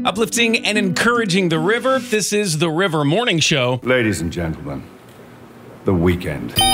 uplifting and encouraging the river. This is the River Morning Show. Ladies and gentlemen, the weekend. Woo!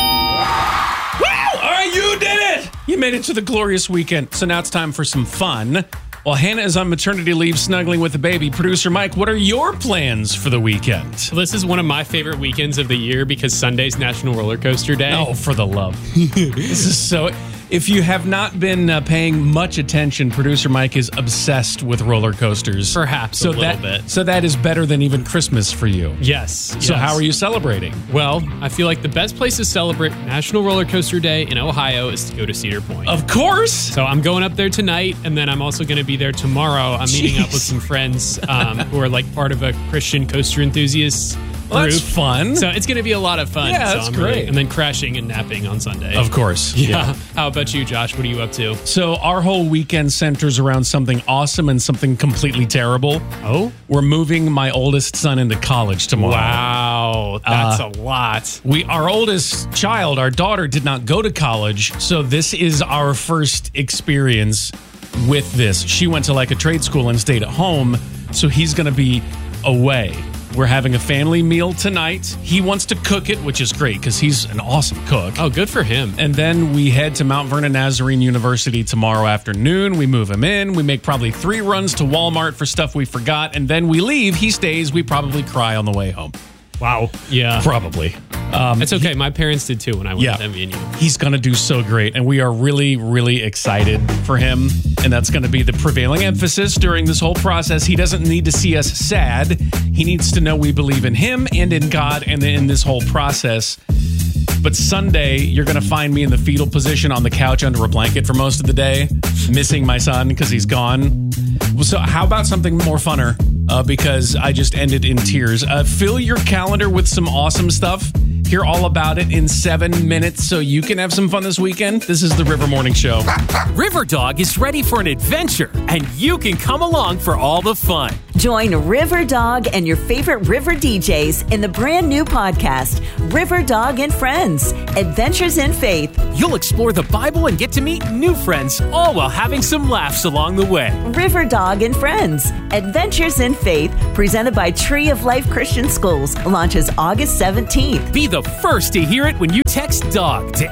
All right, you did it! You made it to the glorious weekend. So now it's time for some fun. While Hannah is on maternity leave snuggling with the baby, producer Mike, what are your plans for the weekend? Well, this is one of my favorite weekends of the year because Sunday's National Roller Coaster Day. Oh, for the love. This is so... If you have not been paying much attention, producer Mike is obsessed with roller coasters. Perhaps a little bit. So that is better than even Christmas for you. Yes. So how are you celebrating? Well, I feel like the best place to celebrate National Roller Coaster Day in Ohio is to go to Cedar Point. Of course. So I'm going up there tonight, and then I'm also going to be there tomorrow. I'm meeting up with some friends who are like part of a Christian coaster enthusiasts group. Well, that's fun. So it's going to be a lot of fun. Yeah, so that's I'm great. And then crashing and napping on Sunday. Of course. Yeah. How about you, Josh? What are you up to? So our whole weekend centers around something awesome and something completely terrible. Oh? We're moving my oldest son into college tomorrow. Wow. That's a lot. Our oldest child, our daughter, did not go to college. So this is our first experience with this. She went to like a trade school and stayed at home. So he's going to be away. We're having a family meal tonight. He wants to cook it, which is great because he's an awesome cook. Oh, good for him. And then we head to Mount Vernon Nazarene University tomorrow afternoon. We move him in. We make probably 3 runs to Walmart for stuff we forgot. And then we leave. He stays. We probably cry on the way home. Wow. Yeah. Probably. It's okay. My parents did too when I went with Emmy and you. He's going to do so great. And we are really, really excited for him. And that's going to be the prevailing emphasis during this whole process. He doesn't need to see us sad. He needs to know we believe in him and in God and in this whole process. But Sunday, you're going to find me in the fetal position on the couch under a blanket for most of the day, missing my son because he's gone. So how about something more funner? Because I just ended in tears. Fill your calendar with some awesome stuff. Hear all about it in 7 minutes so you can have some fun this weekend. This is the River Morning Show. River Dog is ready for an adventure, and you can come along for all the fun. Join River Dog and your favorite river DJs in the brand new podcast, River Dog and Friends, Adventures in Faith. You'll explore the Bible and get to meet new friends, all while having some laughs along the way. River Dog and Friends, Adventures in Faith, presented by Tree of Life Christian Schools, launches August 17th. Be the first to hear it when you text DOG to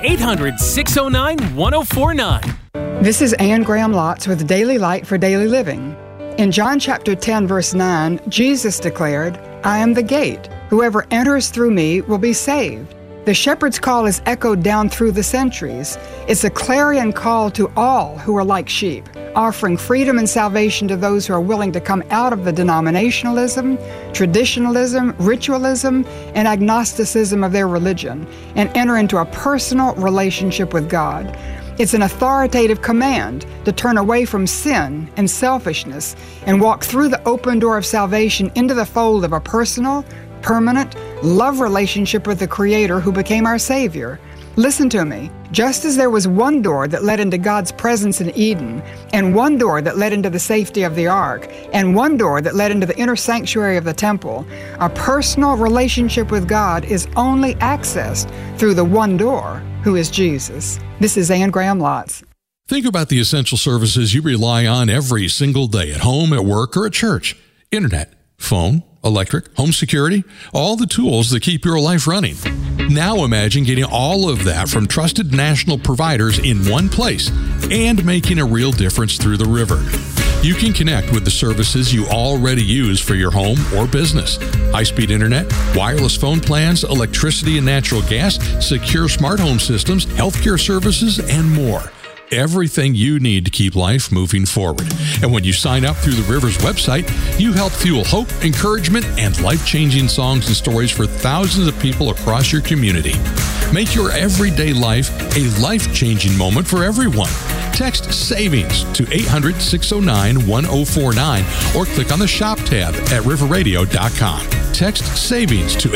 800-609-1049. This is Anne Graham Lotz with Daily Light for Daily Living. In John chapter 10, verse 9, Jesus declared, "I am the gate. Whoever enters through me will be saved." The shepherd's call is echoed down through the centuries. It's a clarion call to all who are like sheep, offering freedom and salvation to those who are willing to come out of the denominationalism, traditionalism, ritualism, and agnosticism of their religion and enter into a personal relationship with God. It's an authoritative command to turn away from sin and selfishness and walk through the open door of salvation into the fold of a personal, permanent, love relationship with the Creator who became our Savior. Listen to me. Just as there was one door that led into God's presence in Eden, and one door that led into the safety of the ark, and one door that led into the inner sanctuary of the temple, a personal relationship with God is only accessed through the one door, who is Jesus. This is Anne Graham Lotz. Think about the essential services you rely on every single day at home, at work, or at church. Internet, phone, electric, home security, all the tools that keep your life running. Now imagine getting all of that from trusted national providers in one place and making a real difference through the river. You can connect with the services you already use for your home or business. High-speed internet, wireless phone plans, electricity and natural gas, secure smart home systems, healthcare services, and more. Everything you need to keep life moving forward. And when you sign up through the River's website, you help fuel hope, encouragement, and life-changing songs and stories for thousands of people across your community. Make your everyday life a life-changing moment for everyone. Text SAVINGS to 800-609-1049 or click on the Shop tab at riverradio.com. Text SAVINGS to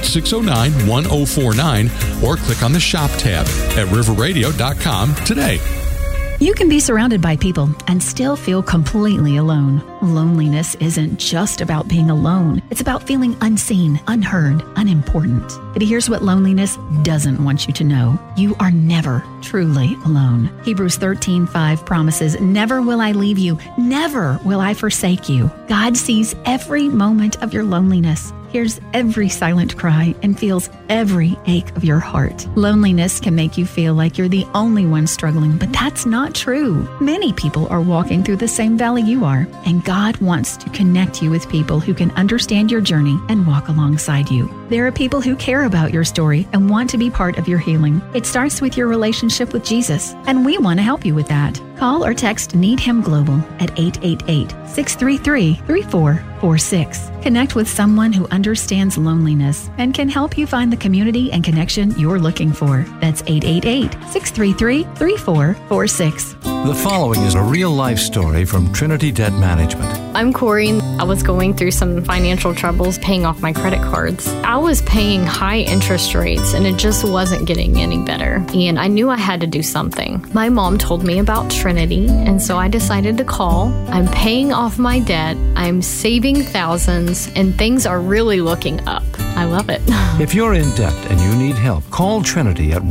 800-609-1049 or click on the Shop tab at riverradio.com today. You can be surrounded by people and still feel completely alone. Loneliness isn't just about being alone. It's about feeling unseen, unheard, unimportant. But here's what loneliness doesn't want you to know. You are never truly alone. Hebrews 13:5 promises, never will I leave you, never will I forsake you. God sees every moment of your loneliness, hears every silent cry, and feels every ache of your heart. Loneliness can make you feel like you're the only one struggling, but that's not true. Many people are walking through the same valley you are, and God wants to connect you with people who can understand your journey and walk alongside you. There are people who care about your story and want to be part of your healing. It starts with your relationship with Jesus, and we want to help you with that. Call or text Need Him Global at 888-633-3446. Connect with someone who understands loneliness and can help you find the community and connection you're looking for. That's 888-633-3446. The following is a real-life story from Trinity Debt Management. I'm Corey. I was going through some financial troubles paying off my credit cards. I was paying high interest rates and it just wasn't getting any better. And I knew I had to do something. My mom told me about Trinity, and so I decided to call. I'm paying off my debt. I'm saving thousands, and things are really looking up. I love it. If you're in debt and you need help, call Trinity at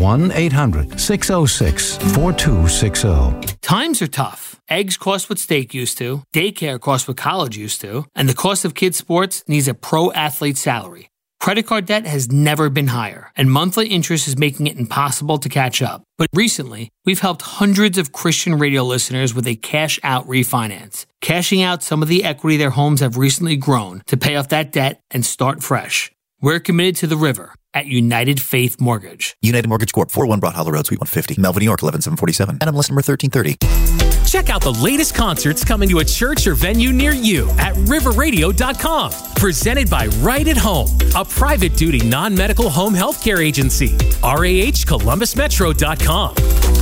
1-800-606-4260. Times are tough. Eggs cost what steak used to, daycare costs what college used to, and the cost of kids' sports needs a pro athlete salary. Credit card debt has never been higher, and monthly interest is making it impossible to catch up. But recently, we've helped hundreds of Christian radio listeners with a cash-out refinance, cashing out some of the equity their homes have recently grown to pay off that debt and start fresh. We're committed to the river at United Faith Mortgage. United Mortgage Corp. 401 Broad Hollow Road, Suite 150, Melville, New York, 11747. NMLS number 1330. Check out the latest concerts coming to a church or venue near you at riverradio.com. Presented by Right at Home, a private duty non-medical home health care agency. RAHColumbusmetro.com.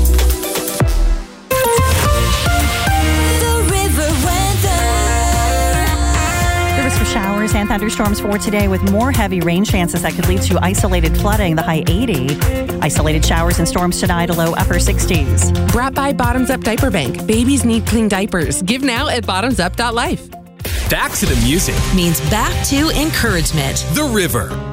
For showers and thunderstorms for today with more heavy rain chances that could lead to isolated flooding, the high 80. Isolated showers and storms tonight, a low upper 60s. Brought by Bottoms Up Diaper Bank. Babies need clean diapers. Give now at bottomsup.life. Back to the music means back to encouragement. The River.